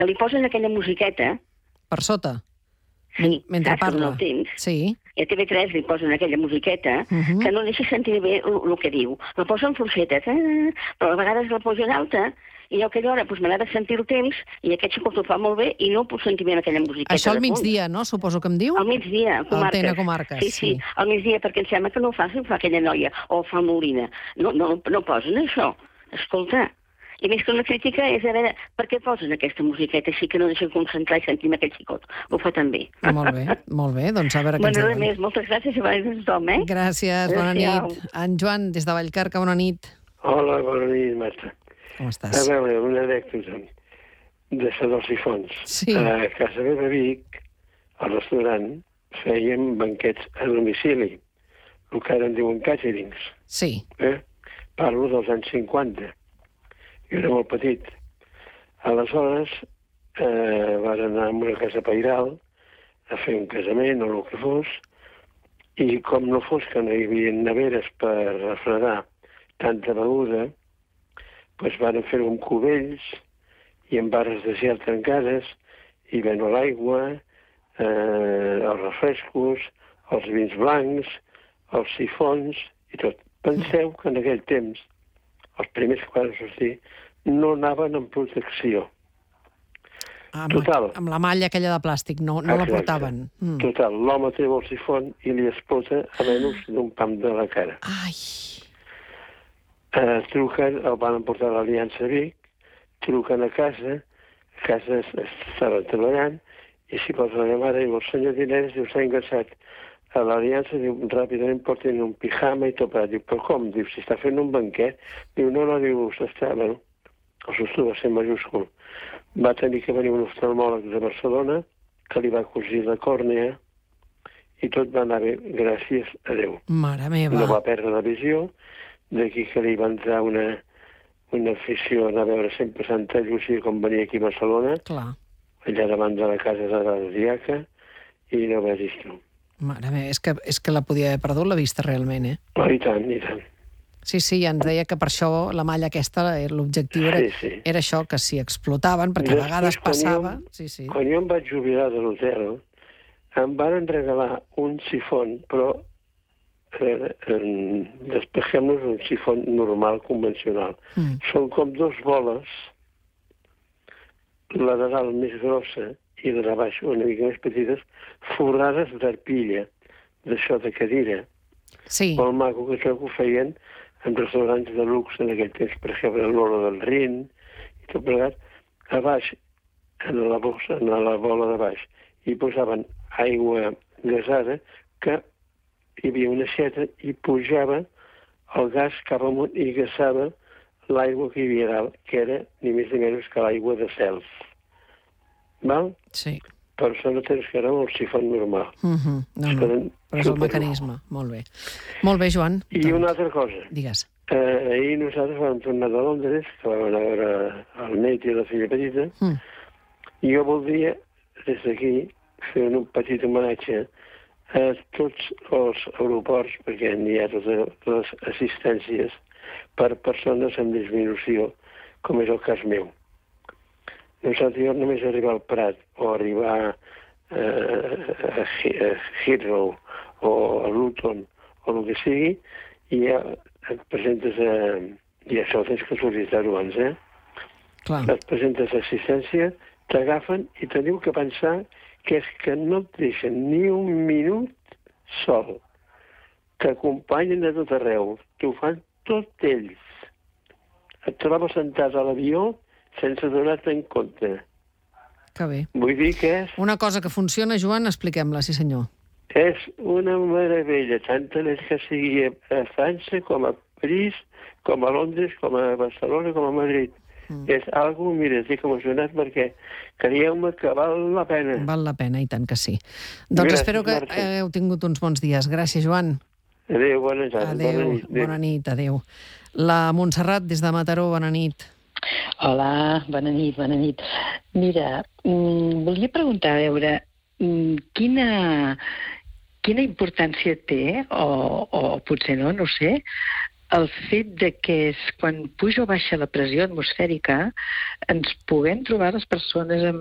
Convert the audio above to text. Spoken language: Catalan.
que li posen aquella musiqueta. Per sota? Sí, Mentre saps, parla. el temps. Sí. I a TV3 li posen aquella musiqueta que no deixa sentir bé el que diu. La posen fluixeta, però a vegades la posen alta i jo a aquella hora m'agrada sentir el temps i aquest xicot ho fa molt bé i no puc sentir bé aquella musiqueta. Això al migdia, no? Suposo que em diu? Al migdia, Comarques. Al TN Comarques, sí. Al migdia, perquè em sembla que no ho fa aquella noia, o fa Molina. No posen això. Escolta, i més que una crítica és a veure per què posen aquesta musiqueta així que no deixen concentrar i sentir aquell xicot. Ho fa tan bé. Molt bé, doncs a veure què ens diuen. diuen. Més, moltes gràcies i bona nit a tothom, Gràcies, bona nit. En Joan, des de Vallcarca, bona nit. Hola, bona nit, Marta. Com estàs? A veure, una anècdota de Sadors i Fons. Sí. A casa meva a Vic, al restaurant, fèiem banquets a domicili, el que ara en diuen caterings. Sí. Parlo dels anys 50. Jo era molt petit. Aleshores, van anar a una casa pairal a fer un casament o el que fos, i com no fos que no hi havia neveres per refredar tanta beguda, doncs van fer amb cubells i amb barres de gel trencades, i ven l'aigua, els refrescos, els vins blancs, els sifons i tot. Penseu que en aquell temps, els primers que van sortir, no anaven amb protecció. Total. Amb la malla aquella de plàstic, no la portaven. Total, l'home treu el sifon i li explota a menys d'un pam de la cara. Ai! Truquen, el van emportar a l'Aliança Vic, truquen a casa estava treballant, i s'hi posa la mare i diu, el senyor Diners, diu, s'ha engassat a l'Aliança, diu, ràpidament porten un pijama i tot, diu, però com? Diu, si està fent un banquet, diu, no, diu, s'està, bueno, el sostre va ser majúscul. Va tenir que venir un oftalmòleg de Barcelona, que li va cosir la còrnea, i tot va anar bé, gràcies a Déu. Mare meva. No va perdre la visió, d'aquí que li va entrar una afició a anar a veure sempre Santa Llúcia com venia aquí a Barcelona. Clar. Allà davant de la casa de la Diaca, i no va dir-ho. Mare meva, és que la podia haver perdut la vista realment, Oh, i tant, i tant. Sí, ens deia que per això la malla aquesta, l'objectiu era això, que si explotaven, perquè a vegades passava... Quan jo em vaig jubilar de l'hotel, em van regalar un sifon, però despegem-nos un sifon normal, convencional. Són com dos boles, la de dalt més grossa i la de baix una mica més petites, forrades d'arpilla, d'això de cadira. Sí. Molt maco, que això que ho feien en restaurants de luxe en aquell temps, per exemple, l'Ola del Rin, i tot plegat, a baix, en la bola de baix, i posaven aigua gasada, que hi havia una aixeta i pujava el gas cap amunt i gasava l'aigua que hi havia dalt, que era ni més ni menys que l'aigua de cels. Val? Sí. Per això no tens que anar amb el sifon normal. Però és el mecanisme. Molt bé. Molt bé, Joan. I una altra cosa. Digues. Ahir nosaltres vam tornar de Londres, que vam anar a veure el net i la filla petita, i jo voldria, des d'aquí, fer un petit homenatge a tots els aeroports, perquè n'hi ha totes les assistències per persones amb disminució, com és el cas meu. Nosaltres només arribar al Prat o arribar a Heathrow o a Luton o el que sigui, i ja et presentes i això tens que sol·licitar-ho abans, Clar. Et presentes assistència, t'agafen i teniu que pensar que és que no et deixen ni un minut sol. T'acompanyen a tot arreu. T'ho fan tot ells. Et trobes sentat a l'avió sense donar-te en compte. Que bé. Vull dir que és... Una cosa que funciona, Joan, expliquem-la, sí senyor. És una meravella, tant que sigui a França com a París, com a Londres, com a Barcelona, com a Madrid. És algo, mira, estic emocionat perquè creieu-me que val la pena. Val la pena, i tant que sí. Doncs Gràcies, espero que Marta. heu tingut uns bons dies. Gràcies, Joan. Adéu, bona nit. Bona nit, adéu. La Montserrat, des de Mataró, bona nit. Hola, bona nit. Mira, volia preguntar, a veure, quina importància té, o potser no sé, el fet de que quan puja o baixa la pressió atmosfèrica ens puguem trobar les persones amb